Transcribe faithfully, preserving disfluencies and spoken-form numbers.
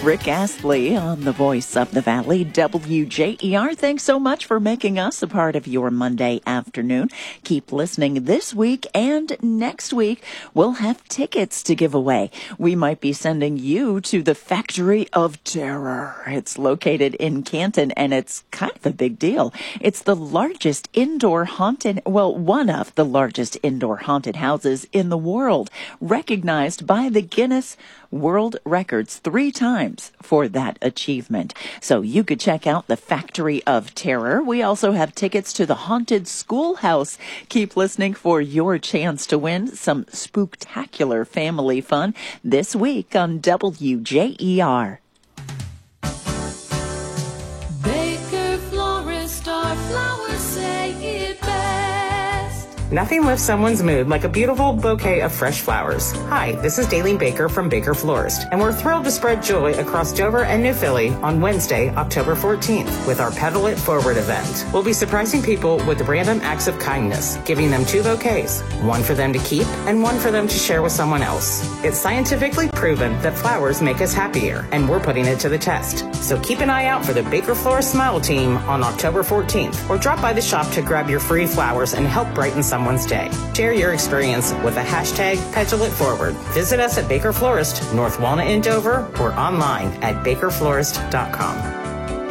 Rick Astley on the Voice of the Valley, W J E R. Thanks so much for making us a part of your Monday afternoon. Keep listening this week, and next week we'll have tickets to give away. We might be sending you to the Factory of Terror. It's located in Canton, and it's kind of a big deal. It's the largest indoor haunted, well, one of the largest indoor haunted houses in the world, recognized by the Guinness World Records three times for that achievement. So you could check out the Factory of Terror. We also have tickets to the Haunted Schoolhouse. Keep listening for your chance to win some spooktacular family fun this week on W J E R. Baker Florist, our flowers say it best. Nothing lifts someone's mood like a beautiful bouquet of fresh flowers. Hi, this is Daleen Baker from Baker Florist, and we're thrilled to spread joy across Dover and New Philly on Wednesday, October fourteenth, with our Petal It Forward event. We'll be surprising people with random acts of kindness, giving them two bouquets, one for them to keep and one for them to share with someone else. It's scientifically proven that flowers make us happier, and we're putting it to the test. So keep an eye out for the Baker Florist Smile Team on October fourteenth, or drop by the shop to grab your free flowers and help brighten someone's day. Share your experience with the hashtag Petal It Forward. Visit us at Baker Florist, North Walnut in Dover, or online at baker florist dot com.